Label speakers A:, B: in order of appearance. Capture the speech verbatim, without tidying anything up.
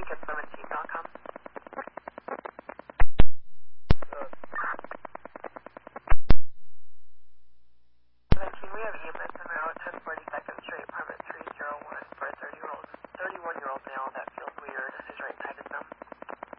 A: Beacon seventeen dot com. seventeen, we have E M S en route, ten forty-second Street, apartment three oh one, for a thirty-year-old, thirty-one-year-old male that